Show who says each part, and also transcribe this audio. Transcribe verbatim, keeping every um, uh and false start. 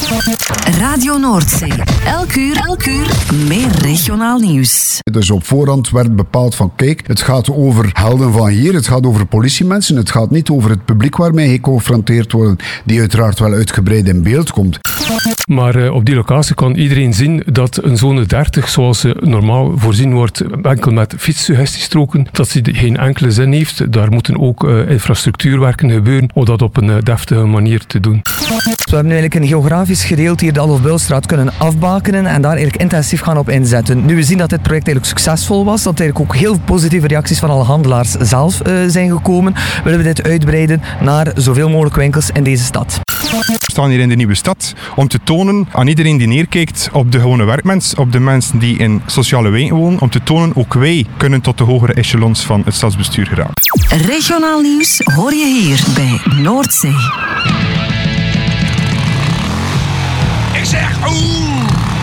Speaker 1: Radio Noordzee. Elk uur, elk uur meer regionaal nieuws.
Speaker 2: Dus op voorhand werd bepaald van kijk, het gaat over helden van hier, het gaat over politiemensen, het gaat niet over het publiek waarmee geconfronteerd worden, die uiteraard wel uitgebreid in beeld komt.
Speaker 3: Maar uh, op die locatie kan iedereen zien dat een zone dertig, zoals uh, normaal voorzien wordt, enkel met fietssuggestiestroken, dat ze geen enkele zin heeft. Daar moeten ook uh, infrastructuurwerken gebeuren om dat op een uh, deftige manier te doen.
Speaker 4: We hebben eigenlijk een geografisch gedeelte hier de Adolf-Builstraat kunnen afbakenen en daar eigenlijk intensief gaan op inzetten. Nu we zien dat dit project eigenlijk succesvol was, dat er eigenlijk ook heel positieve reacties van alle handelaars zelf uh, zijn gekomen, willen we dit uitbreiden naar zoveel mogelijk winkels in deze stad.
Speaker 5: We staan hier in de nieuwe stad om te tonen aan iedereen die neerkijkt op de gewone werkmens, op de mensen die in sociale wijken wonen, om te tonen ook wij kunnen tot de hogere echelons van het stadsbestuur geraken.
Speaker 1: Regionaal nieuws hoor je hier bij Noordzee.
Speaker 6: Ik zeg oeh!